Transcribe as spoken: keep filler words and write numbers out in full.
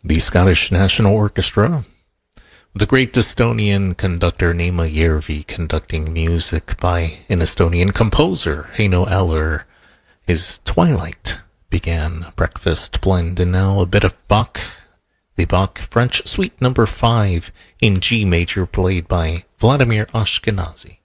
The Scottish National Orchestra, the great Estonian conductor Neema Järvi conducting music by an Estonian composer, Heino Eller. His Twilight began Breakfast Blend, and now a bit of Bach, the Bach French Suite number five in G major, played by Vladimir Ashkenazy.